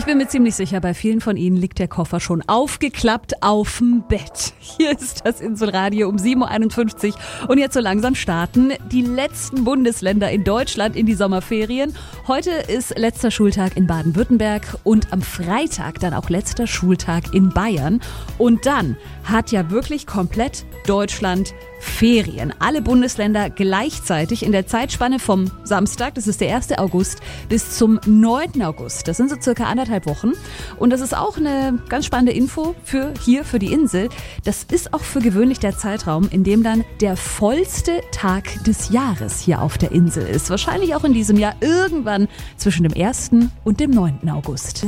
Ich bin mir ziemlich sicher, bei vielen von Ihnen liegt der Koffer schon aufgeklappt auf dem Bett. Hier ist das Inselradio um 7.51 Uhr und jetzt so langsam starten die letzten Bundesländer in Deutschland in die Sommerferien. Heute ist letzter Schultag in Baden-Württemberg und am Freitag dann auch letzter Schultag in Bayern. Und dann hat ja wirklich komplett Deutschland Ferien. Alle Bundesländer gleichzeitig in der Zeitspanne vom Samstag, das ist der 1. August, bis zum 9. August. Das sind so circa 1,5 Wochen. Und das ist auch eine ganz spannende Info für die Insel. Das ist auch für gewöhnlich der Zeitraum, in dem dann der vollste Tag des Jahres hier auf der Insel ist. Wahrscheinlich auch in diesem Jahr irgendwann zwischen dem 1. und dem 9. August.